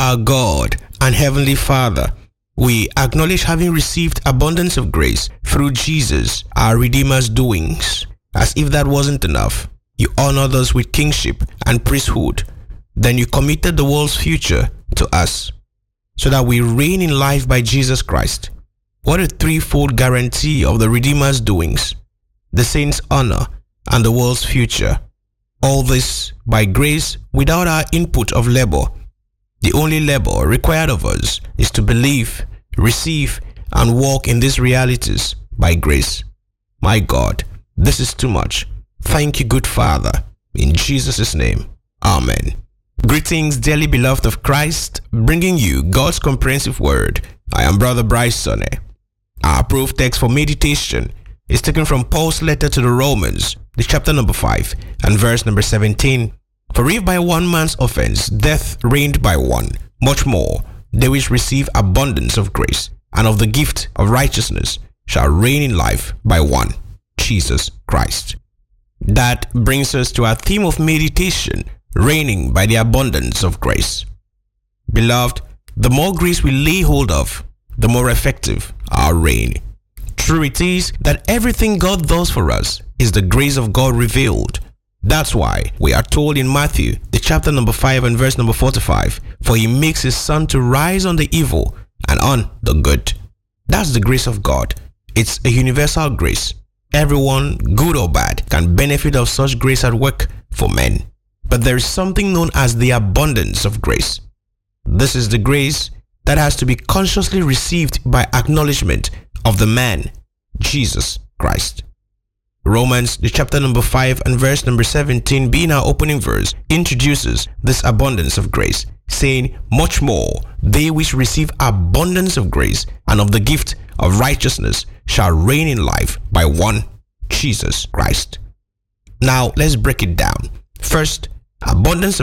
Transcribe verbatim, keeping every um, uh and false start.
our God and Heavenly Father, we acknowledge having received abundance of grace through Jesus, our Redeemer's doings. As if that wasn't enough, you honored us with kingship and priesthood. Then you committed the world's future to us, so that we reign in life by Jesus Christ. What a threefold guarantee of the Redeemer's doings, the saints' honor, and the world's future. All this by grace without our input of labor. The only labor required of us is to believe, receive, and walk in these realities by grace. My God, this is too much. Thank you, good Father. In Jesus' name, Amen. Greetings, dearly beloved of Christ, bringing you God's comprehensive word. I am Brother Bryce Sonne. Our proof text for meditation is taken from Paul's letter to the Romans, the chapter number five and verse number seventeen. For if by one man's offense death reigned by one, much more they which receive abundance of grace and of the gift of righteousness shall reign in life by one, Jesus Christ. That brings us to our theme of meditation, reigning by the abundance of grace. Beloved, the more grace we lay hold of, the more effective our reign. True it is that everything God does for us is the grace of God revealed. That's why we are told in Matthew, the chapter number five and verse number forty-five, for he makes his sun to rise on the evil and on the good. That's the grace of God. It's a universal grace. Everyone, good or bad, can benefit of such grace at work for men. But there is something known as the abundance of grace. This is the grace that has to be consciously received by acknowledgement of the man, Jesus Christ. Romans, the chapter number five and verse number seventeen, being our opening verse, introduces this abundance of grace, saying, much more, they which receive abundance of grace and of the gift of righteousness shall reign in life by one, Jesus Christ. Now, let's break it down. First, abundance of